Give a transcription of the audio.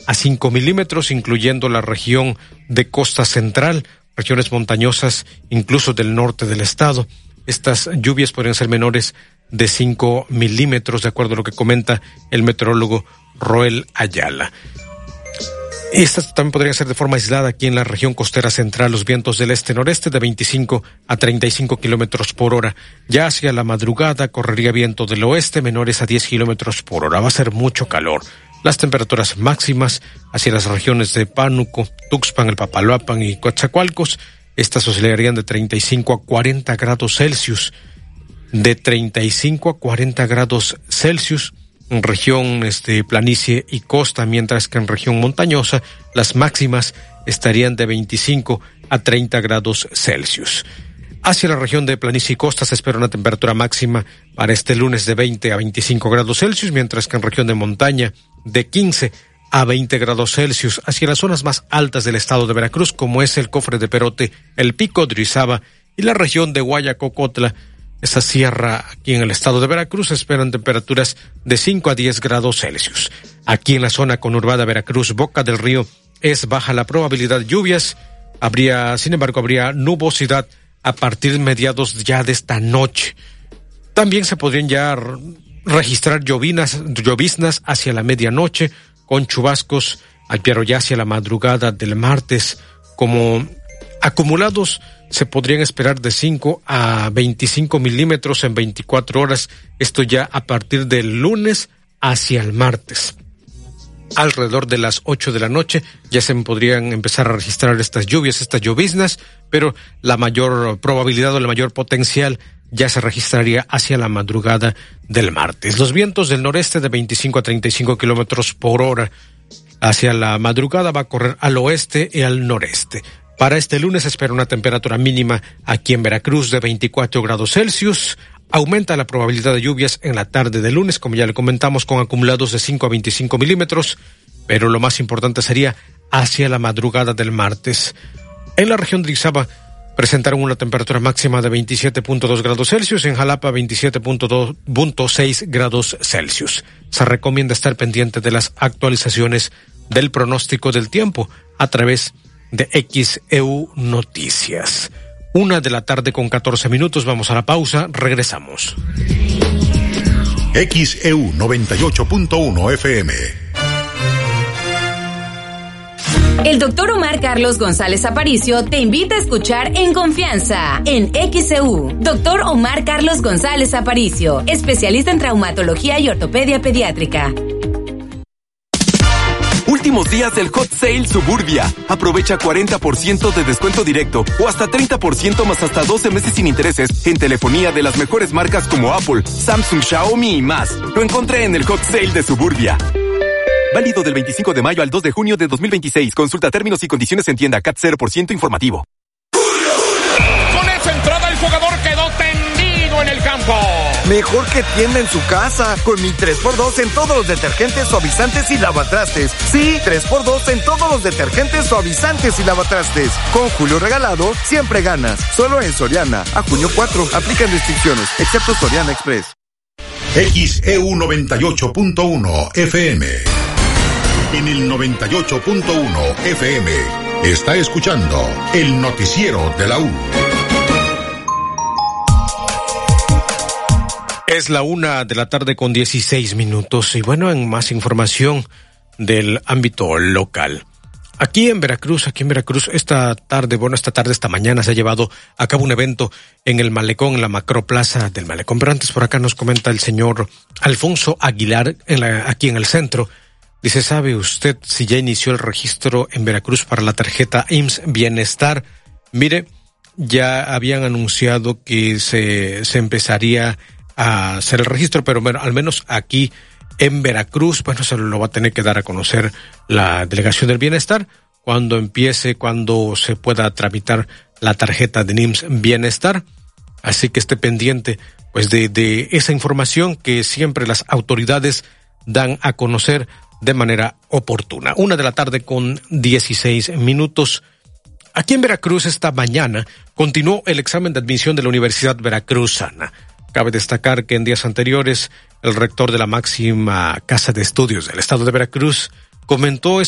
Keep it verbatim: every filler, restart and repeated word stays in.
a cinco milímetros, incluyendo la región de costa central, regiones montañosas, incluso del norte del estado. Estas lluvias podrían ser menores de cinco milímetros, de acuerdo a lo que comenta el meteorólogo Roel Ayala. Estas también podrían ser de forma aislada aquí en la región costera central, los vientos del este-noreste de veinticinco a treinta y cinco kilómetros por hora. Ya hacia la madrugada correría viento del oeste menores a diez kilómetros por hora. Va a ser mucho calor. Las temperaturas máximas hacia las regiones de Pánuco, Tuxpan, el Papaloapan y Coatzacoalcos, estas oscilarían de treinta y cinco a cuarenta grados Celsius. De treinta y cinco a cuarenta grados Celsius en región este, planicie y costa, mientras que en región montañosa las máximas estarían de veinticinco a treinta grados Celsius. Hacia la región de planicie y costa se espera una temperatura máxima para este lunes de veinte a veinticinco grados Celsius, mientras que en región de montaña de quince a veinte grados Celsius. Hacia las zonas más altas del estado de Veracruz, como es el Cofre de Perote, el Pico de Orizaba y la región de Guayacocotla, esa sierra aquí en el estado de Veracruz, se esperan temperaturas de cinco a diez grados Celsius. Aquí en la zona conurbada Veracruz, Boca del Río, es baja la probabilidad de lluvias. Habría, sin embargo, habría nubosidad a partir de mediados ya de esta noche. También se podrían ya registrar llovinas, lloviznas hacia la medianoche, con chubascos al pero ya hacia la madrugada del martes. Como acumulados se podrían esperar de cinco a veinticinco milímetros en veinticuatro horas, esto ya a partir del lunes hacia el martes. Alrededor de las ocho de la noche ya se podrían empezar a registrar estas lluvias, estas lloviznas, pero la mayor probabilidad o el mayor potencial ya se registraría hacia la madrugada del martes. Los vientos del noreste de veinticinco a treinta y cinco kilómetros por hora hacia la madrugada va a correr al oeste y al noreste. Para este lunes se espera una temperatura mínima aquí en Veracruz de veinticuatro grados Celsius. Aumenta la probabilidad de lluvias en la tarde de lunes, como ya le comentamos, con acumulados de cinco a veinticinco milímetros, pero lo más importante sería hacia la madrugada del martes. En la región de Orizaba presentaron una temperatura máxima de veintisiete punto dos grados Celsius, en Jalapa veintisiete punto seis grados Celsius. Se recomienda estar pendiente de las actualizaciones del pronóstico del tiempo a través de X E U Noticias. Una de la tarde con catorce minutos, vamos a la pausa, regresamos. X E U noventa y ocho punto uno F M. El doctor Omar Carlos González Aparicio te invita a escuchar En Confianza, en X E U. Doctor Omar Carlos González Aparicio, especialista en traumatología y ortopedia pediátrica. Últimos días del Hot Sale Suburbia. Aprovecha cuarenta por ciento de descuento directo o hasta treinta por ciento más hasta doce meses sin intereses en telefonía de las mejores marcas como Apple, Samsung, Xiaomi y más. Lo encontré en el Hot Sale de Suburbia. Válido del veinticinco de mayo al dos de junio de dos mil veintiséis. Consulta términos y condiciones en tienda. C A T cero por ciento informativo. Con esa entrada el jugador quedó tendido en el campo. Mejor que tienda en su casa, con mi tres por dos en todos los detergentes, suavizantes y lavatrastes. Sí, tres por dos en todos los detergentes, suavizantes y lavatrastes. Con Julio regalado, siempre ganas. Solo en Soriana, a junio cuatro. Aplican restricciones, excepto Soriana Express. X E U noventa y ocho punto uno F M. En el noventa y ocho punto uno F M está escuchando el noticiero de la U. Es la una de la tarde con dieciséis minutos y bueno, en más información del ámbito local. Aquí en Veracruz, aquí en Veracruz, esta tarde, bueno, esta tarde, esta mañana se ha llevado a cabo un evento en el Malecón, en la macroplaza del Malecón. Pero antes por acá nos comenta el señor Alfonso Aguilar, en la, aquí en el centro. Dice, ¿sabe usted si ya inició el registro en Veracruz para la tarjeta I M S S Bienestar? Mire, ya habían anunciado que se, se empezaría a hacer el registro, pero bueno, al menos aquí en Veracruz, bueno, se lo va a tener que dar a conocer la Delegación del Bienestar cuando empiece, cuando se pueda tramitar la tarjeta de I M S S Bienestar. Así que esté pendiente, pues, de, de esa información que siempre las autoridades dan a conocer de manera oportuna. Una de la tarde con dieciséis minutos. Aquí en Veracruz esta mañana continuó el examen de admisión de la Universidad Veracruzana. Cabe destacar que en días anteriores el rector de la máxima casa de estudios del estado de Veracruz comentó